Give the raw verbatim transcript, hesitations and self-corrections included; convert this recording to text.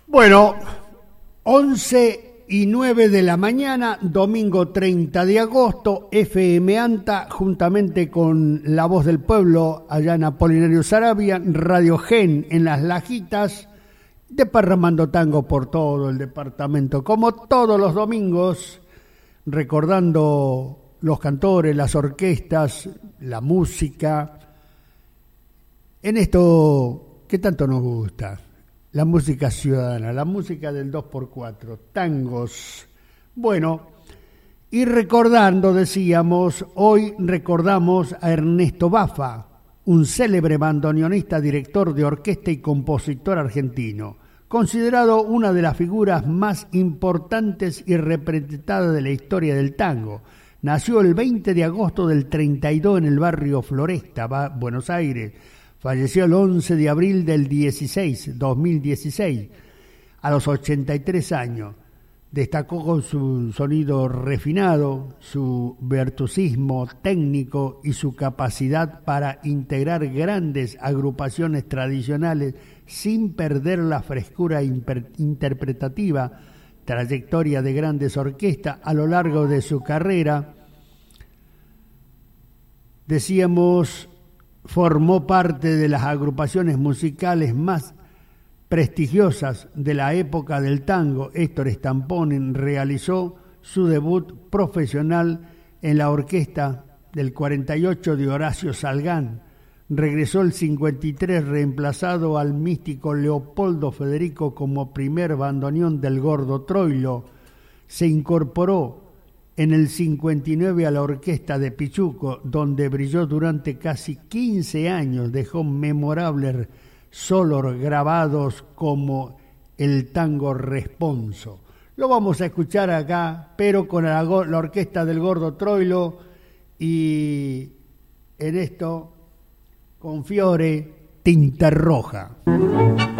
Bueno, once y nueve de la mañana, domingo treinta de agosto, F M ANTA, juntamente con La Voz del Pueblo, allá en Apolinario Saravia, Radio Gen en Las Lajitas, desparramando tango por todo el departamento, como todos los domingos, recordando los cantores, las orquestas, la música, en esto que tanto nos gusta. La música ciudadana, la música del dos por cuatro, tangos. Bueno, y recordando, decíamos, hoy recordamos a Ernesto Baffa, un célebre bandoneonista, director de orquesta y compositor argentino, considerado una de las figuras más importantes y representadas de la historia del tango. Nació el veinte de agosto del treinta y dos en el barrio Floresta, Buenos Aires. Falleció el once de abril del dieciséis, dos mil dieciséis, a los ochenta y tres años. Destacó con su sonido refinado, su virtuosismo técnico y su capacidad para integrar grandes agrupaciones tradicionales sin perder la frescura interpretativa, trayectoria de grandes orquestas a lo largo de su carrera. Decíamos, formó parte de las agrupaciones musicales más prestigiosas de la época del tango. Héctor Stampone realizó su debut profesional en la orquesta del cuarenta y ocho de Horacio Salgán. Regresó el cincuenta y tres reemplazado al místico Leopoldo Federico como primer bandoneón del Gordo Troilo. Se incorporó en el cincuenta y nueve a la orquesta de Pichuco, donde brilló durante casi quince años, dejó memorables solos grabados como el tango Responso. Lo vamos a escuchar acá, pero con la, la orquesta del Gordo Troilo y en esto con Fiore, Tinta Roja.